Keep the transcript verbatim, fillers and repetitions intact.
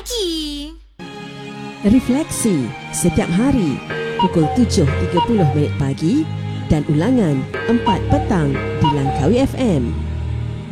pagi. Refleksi setiap hari pukul tujuh tiga puluh minit pagi dan ulangan empat petang di Langkawi F M.